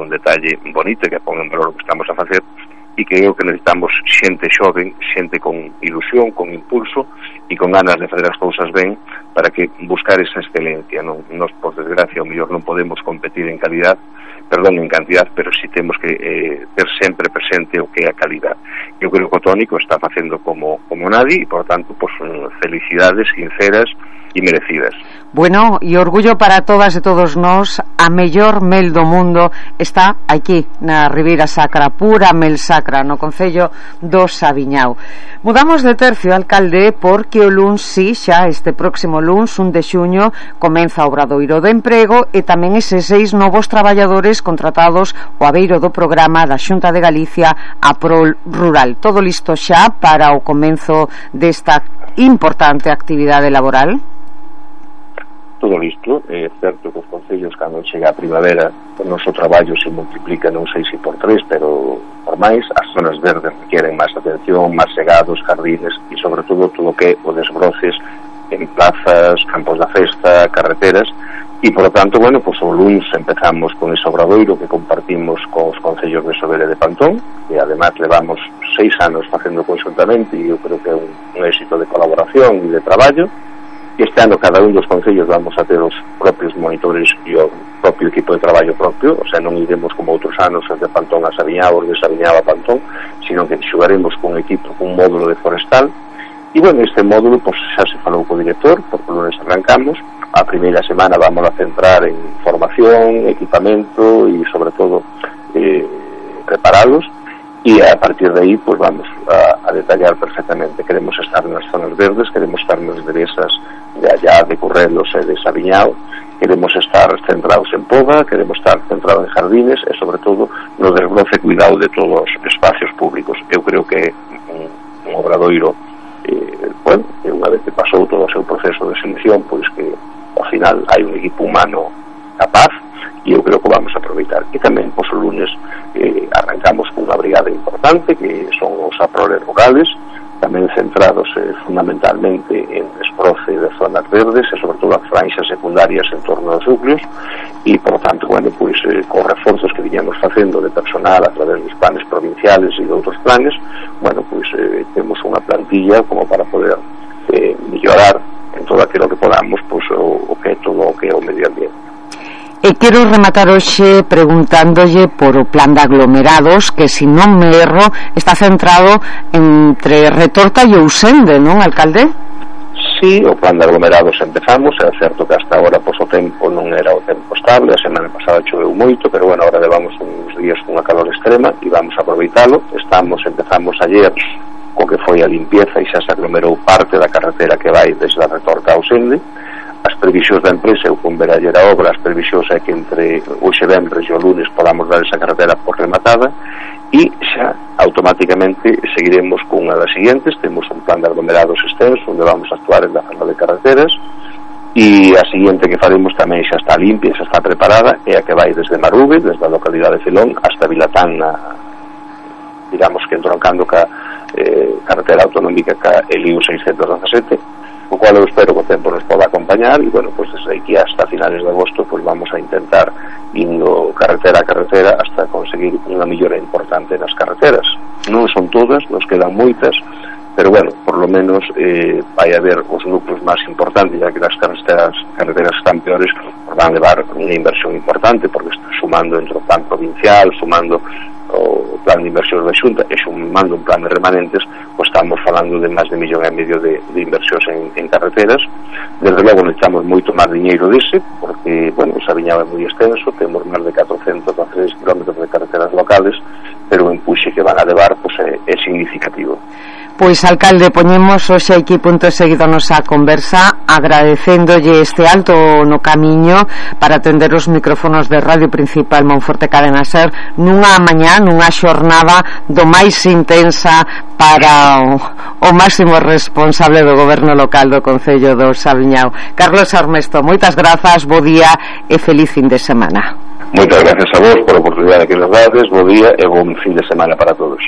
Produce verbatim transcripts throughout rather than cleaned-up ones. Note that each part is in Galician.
un detalle bonito que pon en valor o que estamos a facer, e que creo que necesitamos xente xoven, xente con ilusión, con impulso e con ganas de fazer as cousas ben para que buscar esa excelencia, non? Nos, por desgracia, o mellor non podemos competir en calidad, perdón, en cantidad, pero si temos que eh, ter sempre presente o que é a calidad. Eu creo que o Tónico está facendo como, como nadie e, por tanto, pues, felicidades sinceras e merecidas. Bueno, e orgullo para todas e todos nós, a mellor mel do mundo está aquí, na Ribeira Sacra, pura mel sacra, no concello do Saviñao. Mudamos de tercio, alcalde, porque o luns, si, xa este próximo luns, un de xuño, comeza o Obradoiro de Emprego e tamén eses seis novos traballadores contratados o abeiro do programa da Xunta de Galicia a Prol Rural. Todo listo xa para o comenzo desta importante actividade laboral? Todo listo. É certo que os concellos, cando chega a primavera, o noso traballo se multiplica, non sei se por tres, pero por máis. As zonas verdes requieren máis atención, máis segados, jardines e, sobre todo, todo o que o desbroces en plazas, campos da festa, carreteras. E, por lo tanto, bueno, pues o luns empezamos con ese obradoiro que compartimos con os concellos de Sobera e de Pantón, e además levamos seis anos facendo conjuntamente, e eu creo que é un, un éxito de colaboración e de traballo. Este ano cada un dos concellos vamos a ter os propios monitores e o propio equipo de traballo propio, o sea, non iremos como outros anos de Pantón a Saviñao, de Saviñao a Pantón, sino que xugaremos con un equipo, con un módulo de forestal. E, bueno, este módulo, pues, xa se falou co director, porque o lunes arrancamos. A primeira semana vamos a centrar en formación, equipamento e, sobre todo, eh, preparalos. E a partir de aí, pues, vamos a, a detallar perfectamente. Queremos estar nas zonas verdes, queremos estar nas derezas de allá de Currelos e de Saviñao, queremos estar centrados en poda, queremos estar centrados en jardines e, sobre todo, no desbroce cuidado de todos os espacios públicos. Eu creo que un, un obradoiro, eh, bueno, que unha vez que pasou todo o seu proceso de selección, pois que ao final hai un equipo humano capaz, e eu creo que vamos a aproveitar. E tamén, pois, o lunes eh, arrancamos con unha brigada importante que son os aproles rurales, tamén centrados eh, fundamentalmente en desbroce de zonas verdes e, sobre todo, as franxas secundarias en torno aos núcleos, e, por tanto, bueno, pois, eh, con reforzos que viñamos facendo de personal a través dos planes provinciales e de outros planes, bueno, pois eh, temos unha plantilla como para poder eh, mellorar en todo aquilo que podamos, pois, o, o que é todo o que é o medio ambiente. E quero rematar hoxe preguntándolle por o plan de aglomerados, que, se non me erro, está centrado entre Retorta e Ousende, non, alcalde? Sí, o plan de aglomerados empezamos. É certo que hasta agora, pois, o tempo non era o tempo estable. A semana pasada choveu moito, pero, bueno, agora levamos uns días cunha calor extrema e vamos a aproveitalo. Estamos, empezamos ayer co que foi a limpieza e xa se aglomerou parte da carretera que vai desde a Retorta a Ousende. As previsións da empresa, eu con ver ayer a obra, as previsións é que entre hoxe venres e o lunes podamos dar esa carretera por rematada, e xa automáticamente seguiremos con unha das seguintes. Temos un plan de aglomerados extenso onde vamos a actuar en la zona de carreteras, e a seguinte que faremos tamén xa está limpia, xa está preparada, é a que vai desde Marube, desde a localidade de Filón, hasta Vilatán, na, digamos que entroncando ca eh, carretera autonómica ca Eliu seiscentos dezasete, o cual eu espero que o tempo nos poda acompañar, e, bueno, pues desde aquí hasta finales de agosto pues vamos a intentar indo carretera a carretera hasta conseguir unha mellora importante nas carreteras. Non son todas, nos quedan moitas, pero, bueno, por lo menos eh, vai haber os núcleos máis importantes, ya que as carreteras, carreteras están peores, pues van levar unha inversión importante, porque está sumando entre o plan provincial, sumando o plan de inversións da Xunta e sumando un plan de remanentes, pues estamos falando de máis de millón e medio de, de inversións en, en carreteras. Desde logo necesitamos moito máis diñeiro dese, porque, bueno, o Saviñao é moi extenso, temos máis de catrocentos a tres kilómetros de carreteras locales, pero o empuxe que van a levar pues, é, é significativo. Pois, alcalde, poñemos hoxe aquí punto seguido a nosa conversa, agradecéndolle este alto no camiño para atender os micrófonos de Radio Principal Monforte Cadena Ser nunha mañá, nunha xornada do máis intensa para o, o máximo responsable do goberno local do Concello do Saviñao. Carlos Armesto, moitas grazas, bo día e feliz fin de semana. Moitas gracias a vos por a oportunidade que nos dades, bo día e bon fin de semana para todos.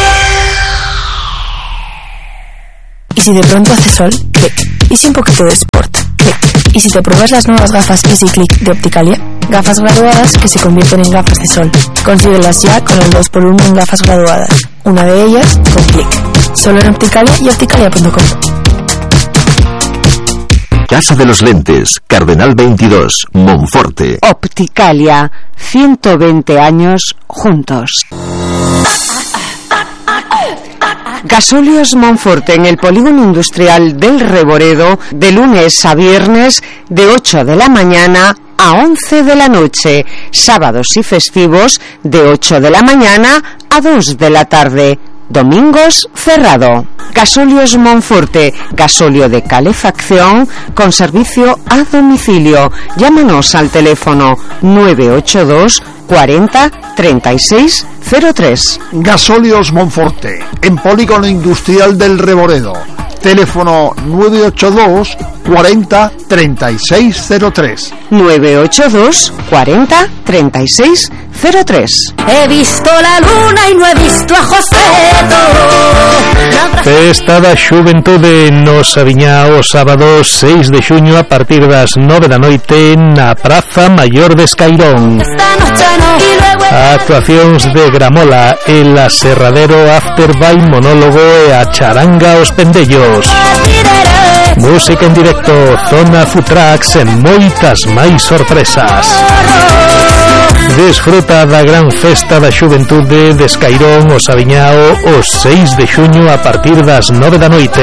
Y si de pronto hace sol, ¿qué? ¿Y si un poquito de sport? ¿Y si te pruebas las nuevas gafas EasyClick de Opticalia? Gafas graduadas que se convierten en gafas de sol. Consíguelas ya con el dos por uno en gafas graduadas. Una de ellas con clic. Solo en Opticalia y opticalia punto com. Casa de los Lentes, Cardenal veintidós, Monforte. Opticalia, ciento veinte años juntos. Gasóleos Monforte en el polígono industrial del Reboredo, de lunes a viernes, de ocho de la mañana a once de la noche, sábados y festivos, de ocho de la mañana a dos de la tarde. Domingos cerrado. Gasóleos Monforte, gasóleo de calefacción con servicio a domicilio. Llámanos al teléfono nueve ocho dos cuarenta treinta y seis cero tres. Gasóleos Monforte, en polígono industrial del Reboredo. Teléfono nueve ocho dos cuarenta treinta y seis cero tres. nueve ocho dos cuarenta treinta y seis cero tres. He visto la luna y no he visto a Joseto. Festa da Xuventude no Saviñao, sábado seis de xuño a partir das nove da noite na Praza Maior de Escairón. Actuacións de Gramola, el aserradero after by monólogo e a charanga os pendellos. Música en directo, zona food trucks e moitas máis sorpresas. Desfruta da gran festa da Xuventude de Escairón o Saviñao o seis de xuño a partir das nove da noite.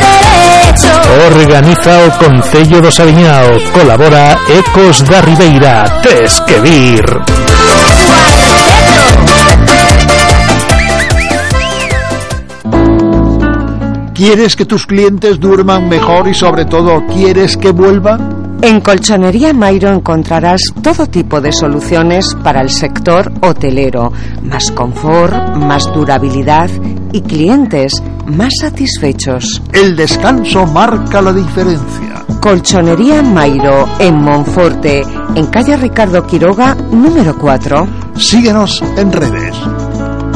Organiza o Concello do Saviñao. Colabora Ecos da Ribeira. Tes que vir. ¿Quieres que tus clientes duerman mejor y sobre todo quieres que vuelvan? En Colchonería Mairo encontrarás todo tipo de soluciones para el sector hotelero, más confort, más durabilidad y clientes más satisfechos. El descanso marca la diferencia. Colchonería Mairo en Monforte, en calle Ricardo Quiroga, número cuatro. Síguenos en redes.